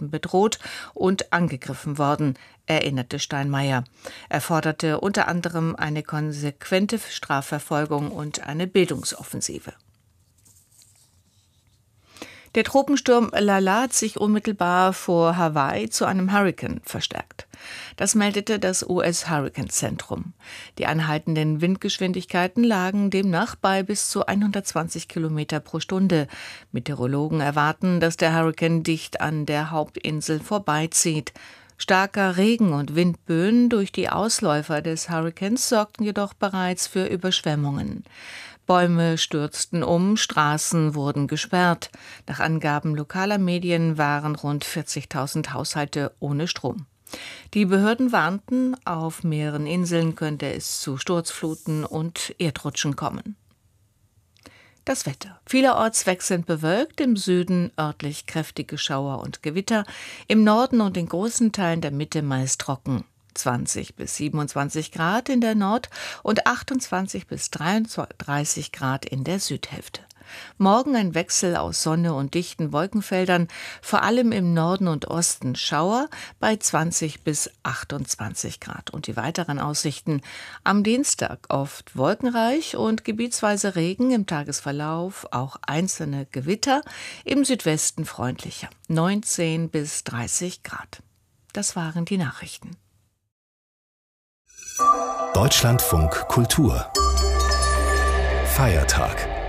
Jahren bedroht und angegriffen worden, erinnerte Steinmeier. Er forderte unter anderem eine konsequente Strafverfolgung und eine Bildungsoffensive. Der Tropensturm Lala hat sich unmittelbar vor Hawaii zu einem Hurrikan verstärkt. Das meldete das US-Hurrikanzentrum. Die anhaltenden Windgeschwindigkeiten lagen demnach bei bis zu 120 Kilometer pro Stunde. Meteorologen erwarten, dass der Hurrikan dicht an der Hauptinsel vorbeizieht. Starker Regen und Windböen durch die Ausläufer des Hurrikans sorgten jedoch bereits für Überschwemmungen. Bäume stürzten um, Straßen wurden gesperrt. Nach Angaben lokaler Medien waren rund 40.000 Haushalte ohne Strom. Die Behörden warnten, auf mehreren Inseln könnte es zu Sturzfluten und Erdrutschen kommen. Das Wetter. Vielerorts wechselnd bewölkt, im Süden örtlich kräftige Schauer und Gewitter, im Norden und in großen Teilen der Mitte meist trocken. 20 bis 27 Grad in der Nord- und 28 bis 33 Grad in der Südhälfte. Morgen ein Wechsel aus Sonne und dichten Wolkenfeldern, vor allem im Norden und Osten Schauer bei 20 bis 28 Grad. Und die weiteren Aussichten: am Dienstag oft wolkenreich und gebietsweise Regen, im Tagesverlauf auch einzelne Gewitter, im Südwesten freundlicher, 19 bis 30 Grad. Das waren die Nachrichten. Deutschlandfunk Kultur Feiertag.